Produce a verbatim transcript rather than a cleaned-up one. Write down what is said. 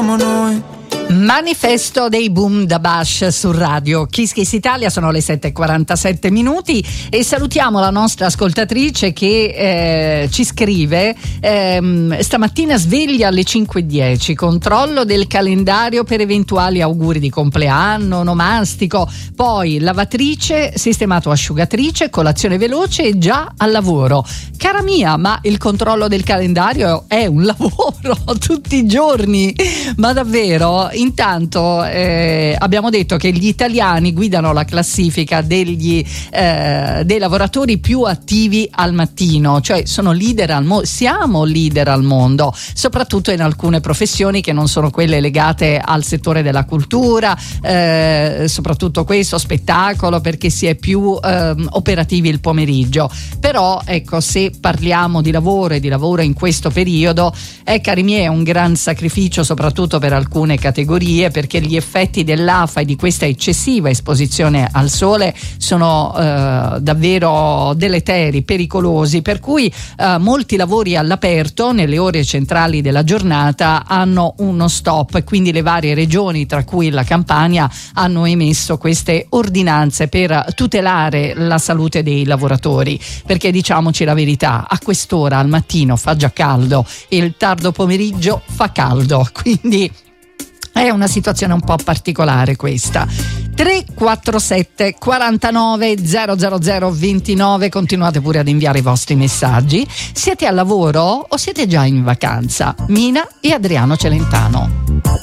noi. Manifesto dei Boom da Bash su radio Kiss Kiss Italia. Sono le sette e quarantasette minuti e salutiamo la nostra ascoltatrice che eh, ci scrive ehm, stamattina sveglia alle cinque e dieci, controllo del calendario per eventuali auguri di compleanno, onomastico, poi lavatrice, sistemato asciugatrice, colazione veloce e già al lavoro. Cara mia, ma il controllo del calendario è un lavoro tutti i giorni, ma davvero? Intanto eh, abbiamo detto che gli italiani guidano la classifica degli, eh, dei lavoratori più attivi al mattino, cioè sono leader al mondo, siamo leader al mondo, soprattutto in alcune professioni che non sono quelle legate al settore della cultura, eh, soprattutto questo, spettacolo, perché si è più eh, operativi il pomeriggio. Però ecco, se parliamo di lavoro e di lavoro in questo periodo, è cari miei, è un gran sacrificio soprattutto per alcune categorie, perché gli effetti dell'A F A e di questa eccessiva esposizione al sole sono eh, davvero deleteri, pericolosi, per cui eh, molti lavori all'aperto nelle ore centrali della giornata hanno uno stop, e quindi le varie regioni, tra cui la Campania, hanno emesso queste ordinanze per tutelare la salute dei lavoratori, perché diciamoci la verità, a quest'ora al mattino fa già caldo e il tardo pomeriggio fa caldo, quindi è una situazione un po' particolare questa. Tre quattro sette quarantanove zero zero zero ventinove, continuate pure ad inviare i vostri messaggi. Siete al lavoro o siete già in vacanza? Mina e Adriano Celentano.